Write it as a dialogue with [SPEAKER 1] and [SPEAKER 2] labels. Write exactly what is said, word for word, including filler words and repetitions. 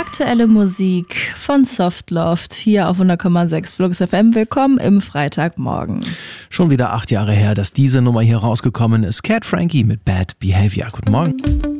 [SPEAKER 1] Aktuelle Musik von Softloft hier auf hundert Komma sechs Flux F M. Willkommen im Freitagmorgen.
[SPEAKER 2] Schon wieder acht Jahre her, dass diese Nummer hier rausgekommen ist. Cat Frankie mit Bad Behavior. Guten Morgen.